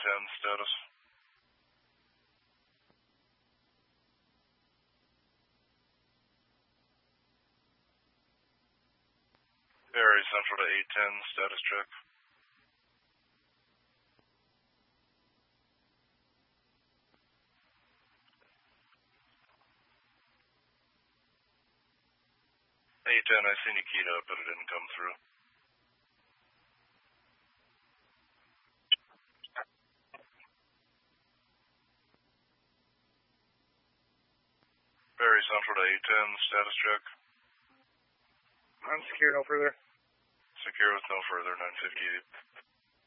810 status. Barry Central to 810, status check. I see Nikita, but it didn't come through. Barry Central to 810, status check. I'm secure, no further. Secure with no further, 958.